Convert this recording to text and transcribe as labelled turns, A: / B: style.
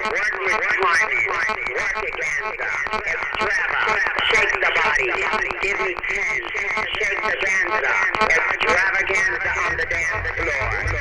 A: work with climate, work against extrava, shake the body, give me 10, shake the dancer, extravaganza on the dance floor.